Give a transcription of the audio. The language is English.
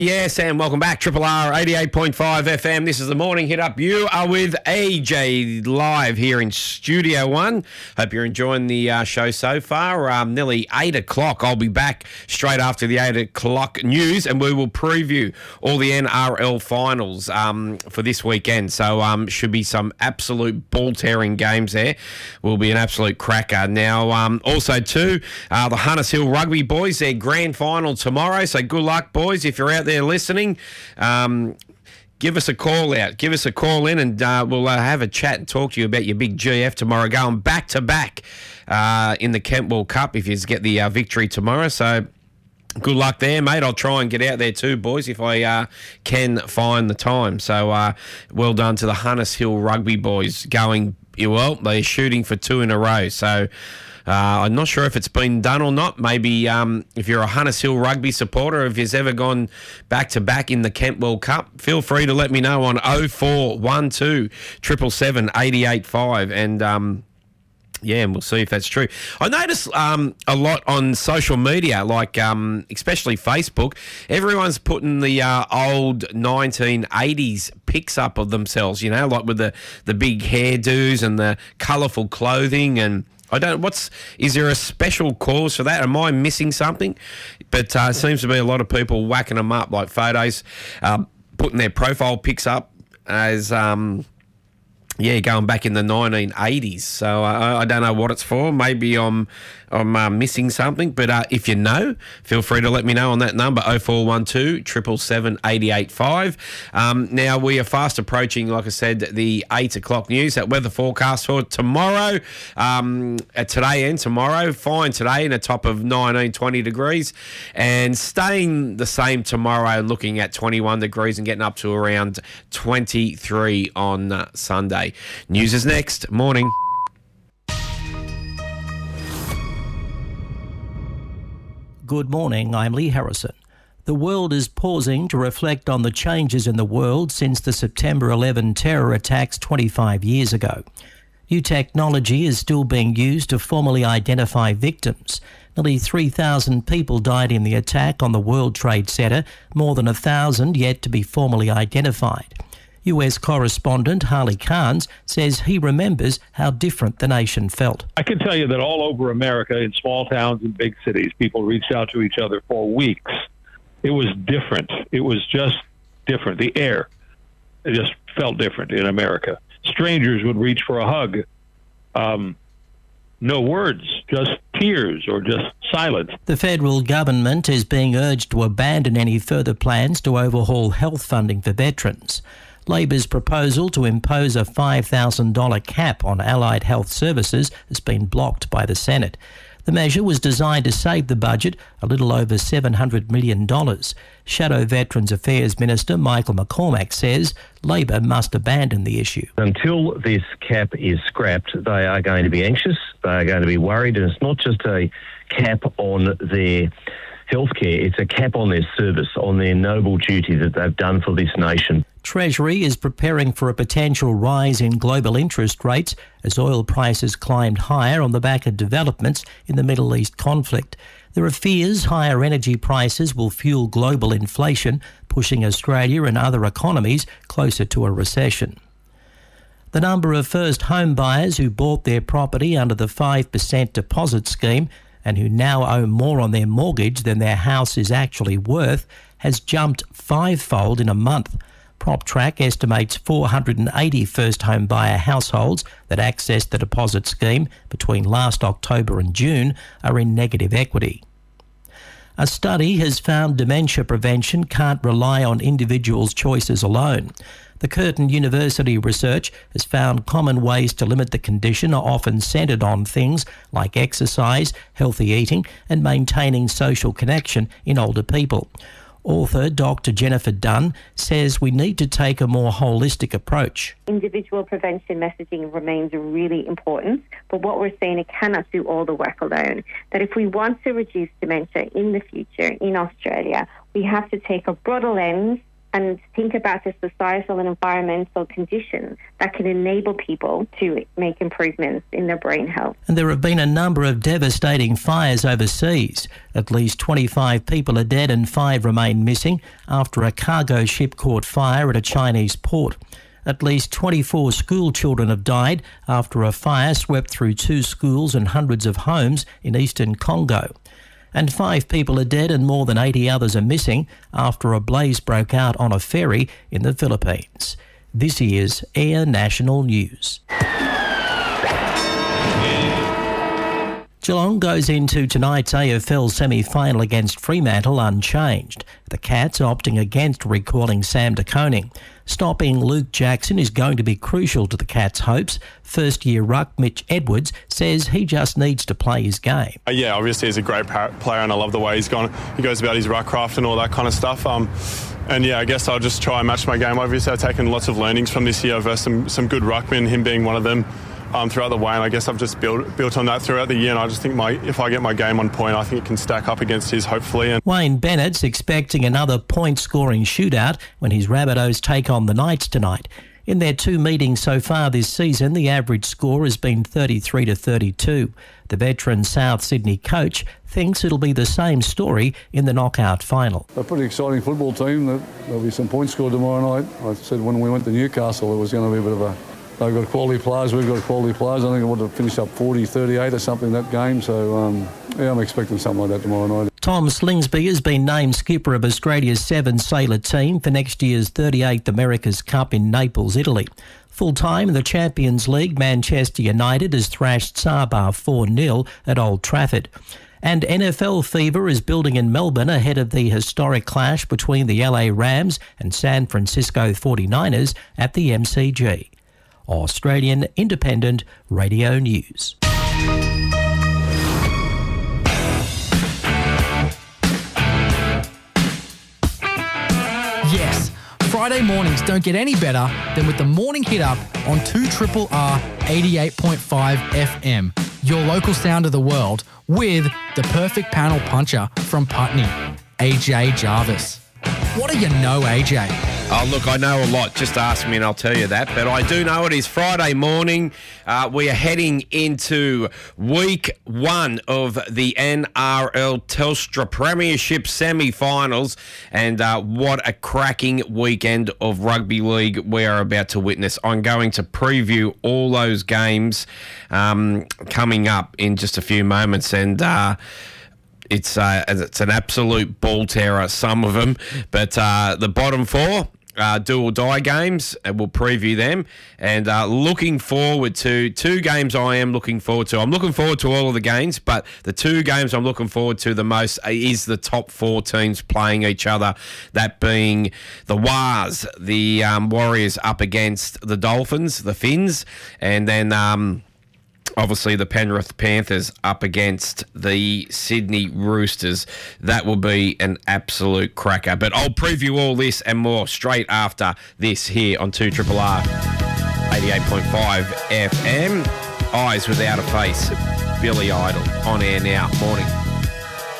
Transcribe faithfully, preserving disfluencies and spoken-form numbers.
Yeah, Sam, welcome back. Triple R eighty-eight point five F M. This is the Morning Hit Up. You are with A J live here in Studio One. Hope you're enjoying the uh, show so far. Um, nearly eight o'clock. I'll be back straight after the eight o'clock news, and we will preview all the N R L finals um, for this weekend. So um, should be some absolute ball-tearing games there. Will be an absolute cracker. Now, um, also too, uh, the Hunters Hill Rugby boys, their grand final tomorrow. So good luck, boys, if you're out there listening. Um, give us a call out. Give us a call in and uh, we'll uh, have a chat and talk to you about your big G F tomorrow, going back-to-back uh, in the Kent World Cup if you get the uh, victory tomorrow. So good luck there, mate. I'll try and get out there too, boys, if I uh, can find the time. So uh, well done to the Hunters Hill Rugby boys going, well, they're shooting for two in a row. So Uh, I'm not sure if it's been done or not. Maybe um, if you're a Hunters Hill Rugby supporter, if you've ever gone back-to-back in the Kent World Cup, feel free to let me know on oh four one two, seven seven seven, eight eight five and um, yeah, and we'll see if that's true. I notice um, a lot on social media, like um, especially Facebook, everyone's putting the uh, old nineteen eighties pics up of themselves, you know, like with the, the big hairdos and the colourful clothing. And I don't, what's, is there a special cause for that? Am I missing something? But uh, seems to be a lot of people whacking them up, like photos, um, putting their profile pics up as, um, yeah, going back in the nineteen eighties. So uh, I don't know what it's for. Maybe I'm I'm uh, missing something. But uh, if you know, feel free to let me know on that number, oh four one two, seven seven seven, eight eight five. Um, now, we are fast approaching, like I said, the eight o'clock news. That weather forecast for tomorrow, um, uh, today and tomorrow. Fine today in a top of nineteen, twenty degrees. And staying the same tomorrow, looking at twenty-one degrees and getting up to around twenty-three on uh, Sunday. News is next. Morning. Good morning, I'm Lee Harrison. The world is pausing to reflect on the changes in the world since the September eleventh terror attacks twenty-five years ago. New technology is still being used to formally identify victims. Nearly three thousand people died in the attack on the World Trade Center, more than one thousand yet to be formally identified. U S correspondent Harley Carnes says he remembers how different the nation felt. I can tell you that all over America, in small towns and big cities, people reached out to each other for weeks. It was different. It was just different. The air, it just felt different in America. Strangers would reach for a hug. Um, no words, just tears or just silence. The federal government is being urged to abandon any further plans to overhaul health funding for veterans. Labor's proposal to impose a five thousand dollars cap on allied health services has been blocked by the Senate. The measure was designed to save the budget a little over seven hundred million dollars. Shadow Veterans Affairs Minister Michael McCormack says Labor must abandon the issue. Until this cap is scrapped, they are going to be anxious, they are going to be worried, and it's not just a cap on their healthcare, it's a cap on their service, on their noble duty that they've done for this nation. Treasury is preparing for a potential rise in global interest rates as oil prices climbed higher on the back of developments in the Middle East conflict. There are fears higher energy prices will fuel global inflation, pushing Australia and other economies closer to a recession. The number of first home buyers who bought their property under the five percent deposit scheme and who now owe more on their mortgage than their house is actually worth has jumped fivefold in a month. PropTrack estimates four hundred eighty first home buyer households that accessed the deposit scheme between last October and June are in negative equity. A study has found dementia prevention can't rely on individuals' choices alone. The Curtin University research has found common ways to limit the condition are often centred on things like exercise, healthy eating and maintaining social connection in older people. Author Doctor Jennifer Dunn says we need to take a more holistic approach. Individual prevention messaging remains really important, but what we're saying, it cannot do all the work alone. That if we want to reduce dementia in the future in Australia, we have to take a broader lens and think about the societal and environmental conditions that can enable people to make improvements in their brain health. And there have been a number of devastating fires overseas. At least twenty-five people are dead and five remain missing after a cargo ship caught fire at a Chinese port. At least twenty-four school children have died after a fire swept through two schools and hundreds of homes in eastern Congo. And five people are dead and more than eighty others are missing after a blaze broke out on a ferry in the Philippines. This is Air National News. Geelong goes into tonight's A F L semi-final against Fremantle unchanged. The Cats opting against recalling Sam De Koning. Stopping Luke Jackson is going to be crucial to the Cats' hopes. First-year ruck Mitch Edwards says he just needs to play his game. Uh, yeah, obviously he's a great player and I love the way he's gone. He goes about his ruck craft and all that kind of stuff. Um, and yeah, I guess I'll just try and match my game. Obviously I've taken lots of learnings from this year versus some, some good ruckmen, him being one of them. Um, throughout the way, and I guess I've just built built on that throughout the year, and I just think my if I get my game on point, I think it can stack up against his, hopefully. And Wayne Bennett's expecting another point-scoring shootout when his Rabbitohs take on the Knights tonight. In their two meetings so far this season, the average score has been thirty-three to thirty-two. The veteran South Sydney coach thinks it'll be the same story in the knockout final. A pretty exciting football team. There'll be some points scored tomorrow night. I said when we went to Newcastle, it was going to be a bit of a They've got quality players, we've got quality players. I think it would have finished up forty thirty-eight or something that game. So, um, yeah, I'm expecting something like that tomorrow night. Tom Slingsby has been named skipper of Australia's seven sailor team for next year's thirty-eighth America's Cup in Naples, Italy. Full-time in the Champions League, Manchester United has thrashed Sabah four nil at Old Trafford. And N F L fever is building in Melbourne ahead of the historic clash between the L A Rams and San Francisco forty-niners at the M C G. Australian Independent Radio News. Yes, Friday mornings don't get any better than with the Morning Hit Up on two R R eighty-eight point five F M, your local sound of the world, with the perfect panel puncher from Putney, A J Jarvis. What do you know, A J? Oh, look, I know a lot. Just ask me and I'll tell you that. But I do know it is Friday morning. Uh, we are heading into week one of the N R L Telstra Premiership semi-finals. And uh, what a cracking weekend of rugby league we are about to witness. I'm going to preview all those games um, coming up in just a few moments. And... Uh, It's uh, it's an absolute ball terror, some of them. But uh, the bottom four, uh, do or die games, and we'll preview them. And uh, looking forward to two games I am looking forward to. I'm looking forward to all of the games, but the two games I'm looking forward to the most is the top four teams playing each other. That being the Wars, the um, Warriors up against the Dolphins, the Finns, and then... Um, Obviously, the Penrith Panthers up against the Sydney Roosters. That will be an absolute cracker. But I'll preview all this and more straight after this here on two R R R eighty-eight point five F M. Eyes Without a Face, Billy Idol, on air now. Morning.